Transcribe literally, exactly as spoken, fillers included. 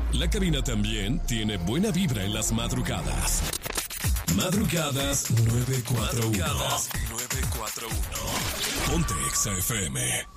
La cabina también tiene buena vibra en las madrugadas. Madrugadas nueve cuatro uno. Madrugadas nueve cuatro uno. Ponte Exa F M.